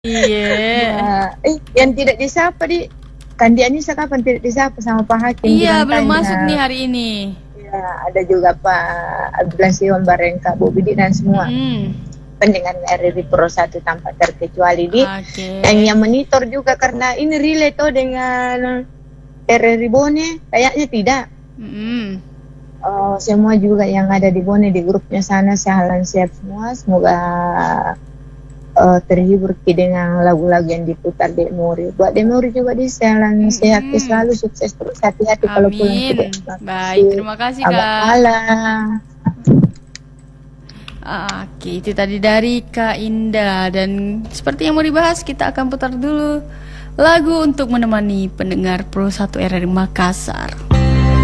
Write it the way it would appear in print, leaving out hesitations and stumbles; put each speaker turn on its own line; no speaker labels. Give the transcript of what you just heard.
Iya.
Yang tidak disapa di Kandi Anissa kapan tidak disapa sama Pak Hakim?
Iya, belum masuk nih hari ini.
Ya, ada juga Pak Abdullah Sion Barengka, Bu Bidi dan semua pendengar RRI Pro 1 tanpa terkecuali di. Yang monitor juga karena ini relate dengan RRI Bone kayaknya tidak. Semua juga yang ada di Bone di grupnya sana sehalan siap semua. Semoga terhibur dengan lagu-lagu yang diputar di Mori. Buat di Mori juga di sehalan sehat selalu, sukses terus, hati-hati kalau pulang.
Baik, terima kasih Kak.
Malam.
Oke, itu tadi dari Kak Indah. Dan seperti yang mau dibahas, kita akan putar dulu lagu untuk menemani pendengar Pro 1 RRI Makassar.